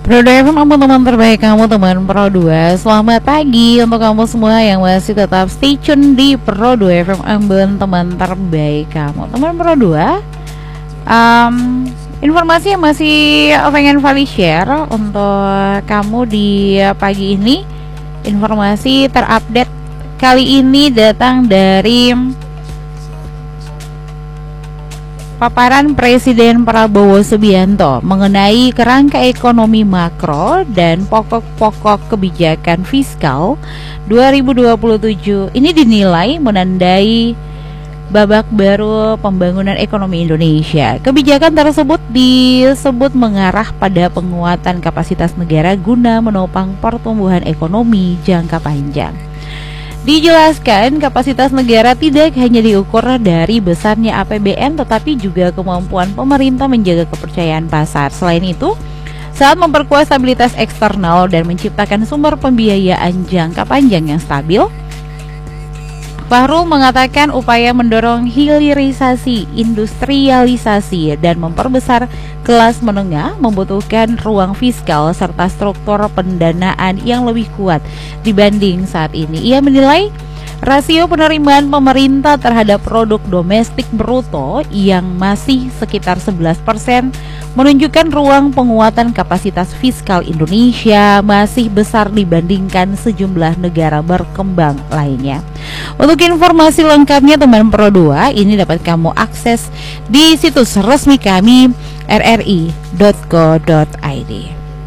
Pro 2 FM, teman terbaik kamu, teman Pro 2. Selamat pagi untuk kamu semua yang masih tetap stay tune di Pro 2 FM Ambon, teman terbaik kamu, teman Pro 2. Informasi yang masih pengen Vali share untuk kamu di pagi ini. Informasi terupdate kali ini datang dari paparan Presiden Prabowo Subianto mengenai kerangka ekonomi makro dan pokok-pokok kebijakan fiskal 2027. Ini dinilai menandai babak baru pembangunan ekonomi Indonesia. Kebijakan tersebut disebut mengarah pada penguatan kapasitas negara guna menopang pertumbuhan ekonomi jangka panjang. Dijelaskan, kapasitas negara tidak hanya diukur dari besarnya APBN, tetapi juga kemampuan pemerintah menjaga kepercayaan pasar. Selain itu, saat memperkuat stabilitas eksternal dan menciptakan sumber pembiayaan jangka panjang yang stabil, Fahrul mengatakan upaya mendorong hilirisasi, industrialisasi, dan memperbesar kelas menengah membutuhkan ruang fiskal serta struktur pendanaan yang lebih kuat dibanding saat ini. Ia menilai rasio penerimaan pemerintah terhadap produk domestik bruto yang masih sekitar 11% menunjukkan ruang penguatan kapasitas fiskal Indonesia masih besar dibandingkan sejumlah negara berkembang lainnya. Untuk informasi lengkapnya teman Pro 2, ini dapat kamu akses di situs resmi kami rri.co.id.